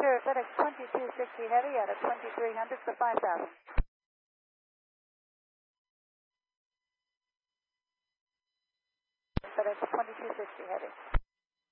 Sure, FedEx 2260 Heavy out of 2300 for 5,000. FedEx 2260 Heavy.